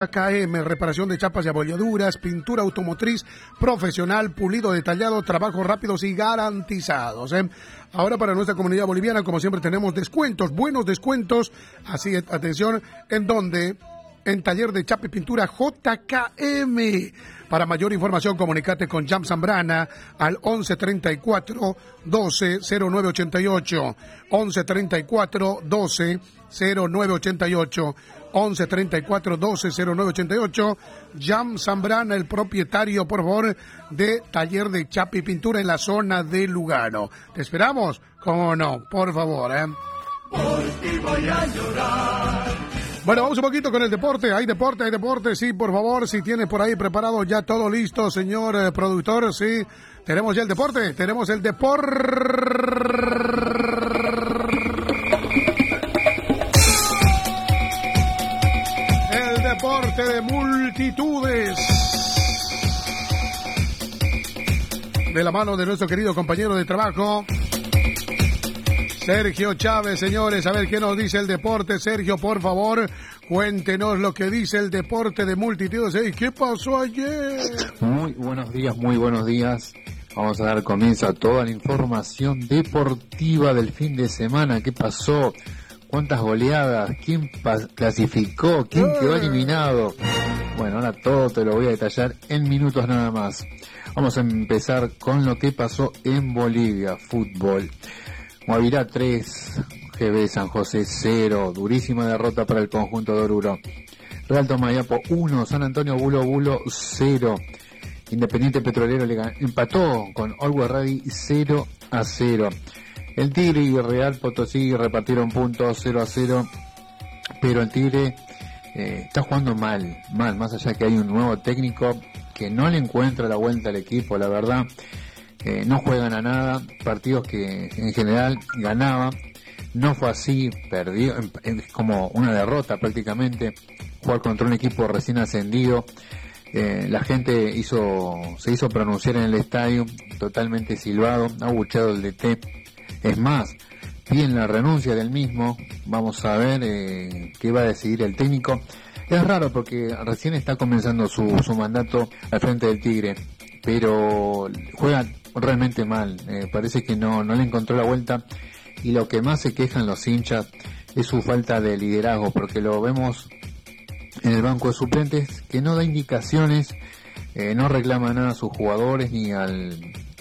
KM, reparación de chapas y abolladuras, pintura automotriz profesional, pulido detallado, trabajos rápidos y garantizados. Ahora para nuestra comunidad boliviana, como siempre, tenemos descuentos, buenos descuentos. Así, atención, ¿en dónde? En Taller de Chapa y Pintura JKM. Para mayor información, comunícate con Jam Zambrana al 1134 12 0988. 1134 12 0988. 1134 12 0988. Jam Zambrana, el propietario, por favor, de Taller de Chapa y Pintura en la zona de Lugano. Te esperamos, cómo no, por favor, Por ti voy a llorar. Bueno, vamos un poquito con el deporte. Hay deporte, sí, por favor, si tienes por ahí preparado ya todo listo, señor productor, sí. Tenemos ya el deporte. El deporte de multitudes. De la mano de nuestro querido compañero de trabajo, Sergio Chávez, señores. A ver qué nos dice el deporte. Sergio, por favor, cuéntenos lo que dice el deporte de multitudes. ¿Y qué pasó ayer? Muy buenos días. Vamos a dar comienzo a toda la información deportiva del fin de semana. ¿Qué pasó? ¿Cuántas goleadas? ¿Quién clasificó? ¿Quién quedó eliminado? Bueno, ahora todo te lo voy a detallar en minutos nada más. Vamos a empezar con lo que pasó en Bolivia, fútbol. Guavirá 3, GB San José 0, durísima derrota para el conjunto de Oruro. Real Tomayapo 1, San Antonio Bulo 0. Independiente Petrolero empató con Always Ready 0-0. El Tigre y Real Potosí repartieron puntos 0-0, pero el Tigre está jugando mal, más allá que hay un nuevo técnico que no le encuentra la vuelta al equipo, la verdad. No juegan a nada, partidos que en general ganaba, no fue así, perdió, es como una derrota prácticamente, jugar contra un equipo recién ascendido. La gente se hizo pronunciar en el estadio, totalmente silbado, abucheado el DT, es más, piden la renuncia del mismo. Vamos a ver qué va a decidir el técnico. Es raro porque recién está comenzando su mandato al frente del Tigre, pero juega realmente mal, parece que no le encontró la vuelta, y lo que más se quejan los hinchas es su falta de liderazgo, porque lo vemos en el banco de suplentes que no da indicaciones, no reclama nada a sus jugadores ni al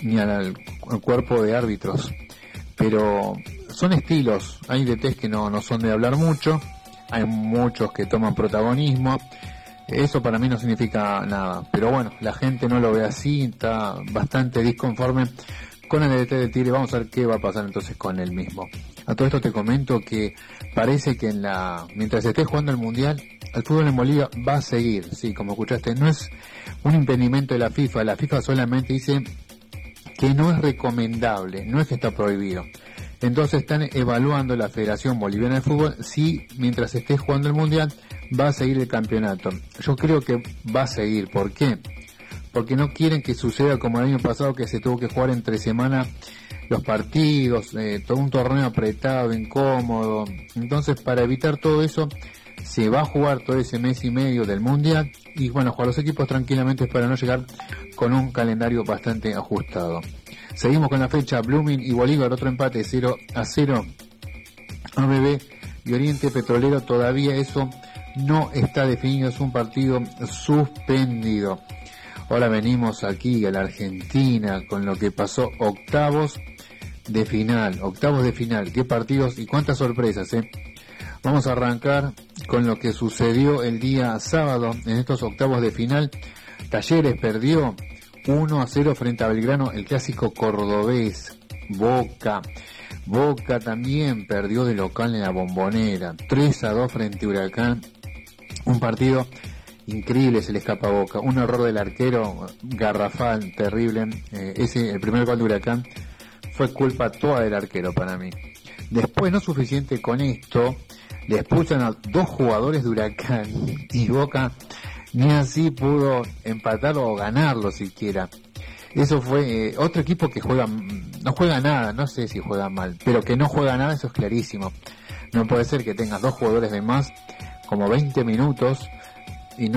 cuerpo de árbitros, pero son estilos. Hay DTs que no son de hablar mucho, hay muchos que toman protagonismo. Eso para mí no significa nada, pero bueno, la gente no lo ve así, está bastante disconforme con el DT del Tigre. Vamos a ver qué va a pasar entonces con él mismo. A todo esto te comento que parece que mientras esté jugando el Mundial, el fútbol en Bolivia va a seguir. Sí, como escuchaste, no es un impedimento de la FIFA solamente dice que no es recomendable, no es que está prohibido. Entonces están evaluando la Federación Boliviana de Fútbol si mientras esté jugando el Mundial va a seguir el campeonato. Yo creo que va a seguir. ¿Por qué? Porque no quieren que suceda como el año pasado, que se tuvo que jugar entre semana los partidos, todo un torneo apretado, incómodo. Entonces, para evitar todo eso, se va a jugar todo ese mes y medio del Mundial, y bueno, jugar los equipos tranquilamente para no llegar con un calendario bastante ajustado. Seguimos con la fecha. Blooming y Bolívar, otro empate 0-0. ABB y Oriente Petrolero, todavía eso no está definido, es un partido suspendido. Ahora venimos aquí a la Argentina con lo que pasó octavos de final. Qué partidos y cuántas sorpresas, Vamos a arrancar con lo que sucedió el día sábado en estos octavos de final. Talleres perdió 1-0 frente a Belgrano, el clásico cordobés. Boca también perdió de local en la Bombonera, 3-2 frente a Huracán. Un partido increíble, se le escapa a Boca. Un error del arquero, garrafal, terrible. El primer gol de Huracán fue culpa toda del arquero para mí. Después, no suficiente con esto, le expulsan a 2 jugadores de Huracán y Boca ni así pudo empatar o ganarlo siquiera. Eso fue otro equipo que no juega nada, no sé si juega mal, pero que no juega nada, eso es clarísimo. No puede ser que tengas 2 jugadores de más como 20 minutos